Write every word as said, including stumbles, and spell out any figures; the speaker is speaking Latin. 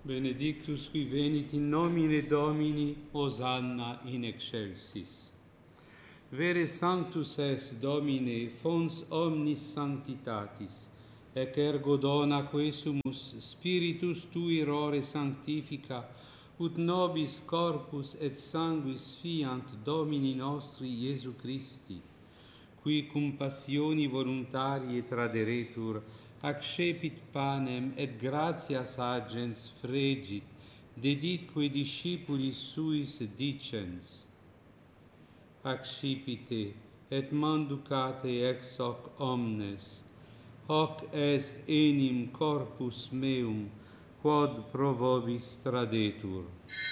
Benedictus qui venit in nomine Domini, Hosanna in excelsis. Vere sanctus es, Domine, fons omnis sanctitatis, ec ergo dona quae sumus Spiritus Tui rore sanctifica, ut nobis corpus et sanguis fiant Domini nostri Iesu Christi, qui cum passioni voluntarie traderetur, accepit panem et gratias agens fregit, deditque discipulis suis dicens: accipite et manducate ex hoc omnes, hoc est enim corpus meum, quod pro vobis tradetur.